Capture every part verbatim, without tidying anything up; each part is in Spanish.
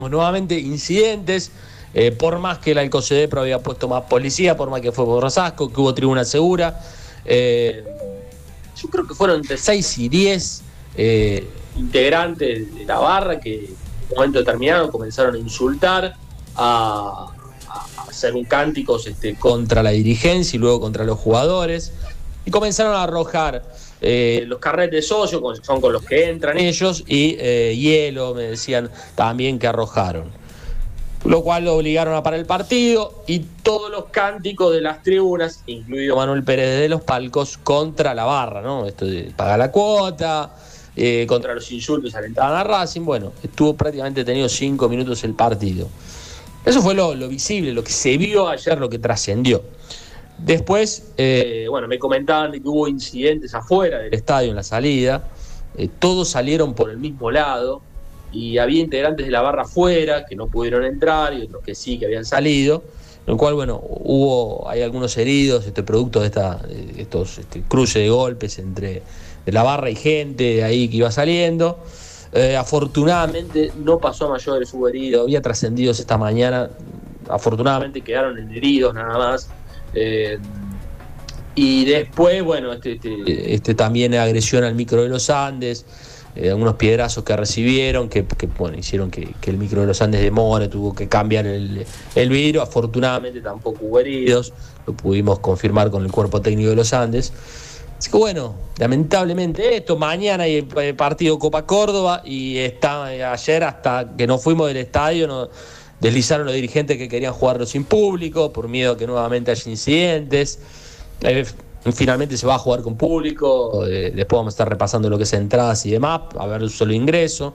nuevamente incidentes, eh, por más que el Alcocedepro había puesto más policía, por más que fue por Rosasco, que hubo tribuna segura, eh, yo creo que fueron entre seis y diez eh, integrantes de la barra que en un momento determinado comenzaron a insultar, a, a hacer un cánticos este, contra la dirigencia y luego contra los jugadores, y comenzaron a arrojar eh, los carretes de socio, son con los que entran ellos, y eh, hielo, me decían también que arrojaron. Lo cual lo obligaron a parar el partido, y todos los cánticos de las tribunas, incluido Manuel Pérez de los palcos, contra la barra, ¿no? Esto de pagar la cuota, eh, contra los insultos, alentaban a Racing. Bueno, estuvo prácticamente tenido cinco minutos el partido. Eso fue lo, lo visible, lo que se vio ayer, lo que trascendió. Después, eh, bueno, me comentaban de que hubo incidentes afuera del estadio en la salida, eh, todos salieron por el mismo lado, y había integrantes de la barra afuera que no pudieron entrar y otros que sí, que habían salido, en lo cual, bueno, hubo, hay algunos heridos, este producto de esta, de estos este, cruces de golpes entre de la barra y gente ahí que iba saliendo. Eh, afortunadamente no pasó a mayores, hubo heridos, había trascendidos esta mañana, afortunadamente quedaron en heridos nada más. Eh, y después, bueno, este, este, este también agresión al micro de los Andes, eh, algunos piedrazos que recibieron, que, que bueno, hicieron que, que el micro de los Andes demore, tuvo que cambiar el, el vidrio. Afortunadamente tampoco hubo heridos, lo pudimos confirmar con el cuerpo técnico de los Andes. Así que bueno, lamentablemente esto, mañana hay el partido Copa Córdoba, y está, ayer hasta que nos fuimos del estadio no, deslizaron los dirigentes que querían jugarlo sin público, por miedo a que nuevamente haya incidentes. Eh, finalmente se va a jugar con público, eh, después vamos a estar repasando lo que es entradas y demás, a ver un solo ingreso.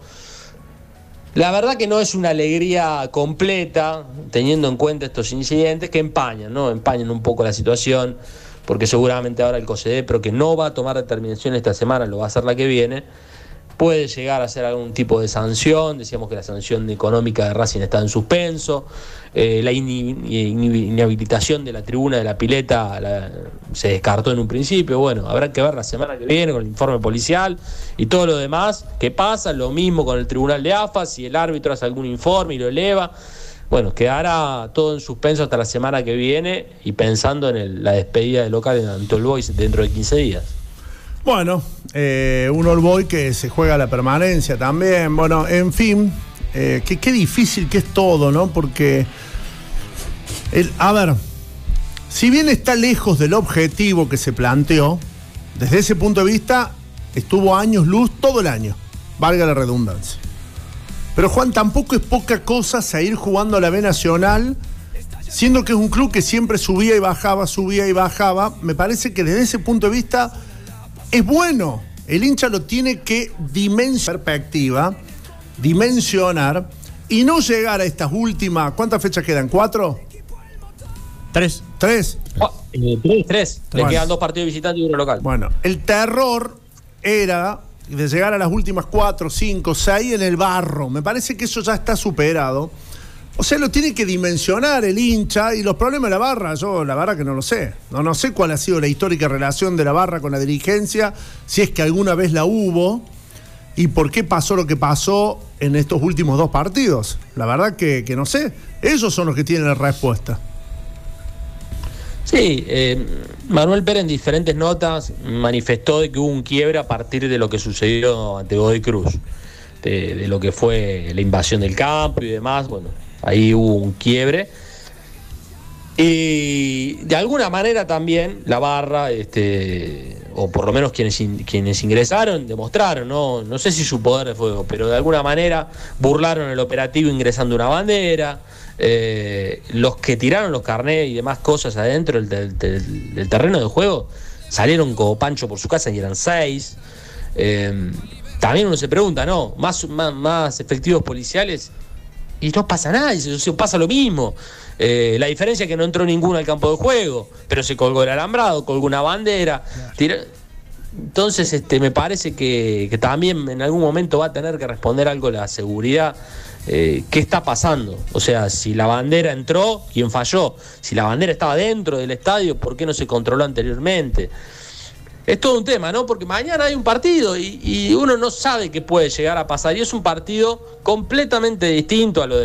La verdad que no es una alegría completa, teniendo en cuenta estos incidentes que empañan, ¿no? Empañan un poco la situación, porque seguramente ahora el Cocedepro, que no va a tomar determinación esta semana, lo va a hacer la que viene, puede llegar a hacer algún tipo de sanción. Decíamos que la sanción económica de Racing está en suspenso, eh, la inhabilitación de la tribuna de la pileta la, se descartó en un principio. Bueno, habrá que ver la semana que viene con el informe policial y todo lo demás que pasa, lo mismo con el tribunal de A F A, si el árbitro hace algún informe y lo eleva. Bueno, quedará todo en suspenso hasta la semana que viene, y pensando en el, la despedida del local en Anatol Boys dentro de quince días. Bueno, eh, un All Boy que se juega la permanencia también. Bueno, en fin, eh, qué, qué difícil que es todo, ¿no? Porque, el, a ver, si bien está lejos del objetivo que se planteó, desde ese punto de vista estuvo años luz todo el año, valga la redundancia. Pero Juan, tampoco es poca cosa seguir jugando a la B Nacional, siendo que es un club que siempre subía y bajaba, subía y bajaba. Me parece que desde ese punto de vista es bueno. El hincha lo tiene que dimensionar, perspectiva, dimensionar, y no llegar a estas últimas. ¿Cuántas fechas quedan? ¿Cuatro? Tres. ¿Tres? Oh, eh, tres. Tres. Le Bueno. quedan dos partidos visitantes y uno local. Bueno, el terror era de llegar a las últimas cuatro, cinco, seis en el barro. Me parece que eso ya está superado. O sea, lo tiene que dimensionar el hincha, y los problemas de la barra, yo la verdad que no lo sé. No, no sé cuál ha sido la histórica relación de la barra con la dirigencia, si es que alguna vez la hubo, y por qué pasó lo que pasó en estos últimos dos partidos. La verdad que, que no sé. Ellos son los que tienen la respuesta. Sí, eh, Manuel Pérez en diferentes notas manifestó de que hubo un quiebre a partir de lo que sucedió ante Godoy Cruz, de, de lo que fue la invasión del campo y demás. Bueno, ahí hubo un quiebre, y de alguna manera también la barra, este, o por lo menos quienes, in, quienes ingresaron, demostraron, ¿no? no sé si su poder de fuego, pero de alguna manera burlaron el operativo ingresando una bandera. Eh, los que tiraron los carnets y demás cosas adentro del, del, del terreno de juego salieron como Pancho por su casa, y eran seis. Eh, también uno se pregunta, ¿no? Más, más, más efectivos policiales y no pasa nada, y se, se pasa lo mismo. Eh, la diferencia es que no entró ninguno al campo de juego, pero se colgó el alambrado, colgó una bandera. Tira... Entonces, este, me parece que, que también en algún momento va a tener que responder algo la seguridad. Eh, ¿Qué está pasando? O sea, si la bandera entró, ¿quién falló? Si la bandera estaba dentro del estadio, ¿por qué no se controló anteriormente? es todo un tema, ¿no? Porque mañana hay un partido y, y uno no sabe qué puede llegar a pasar. Y es un partido completamente distinto a lo de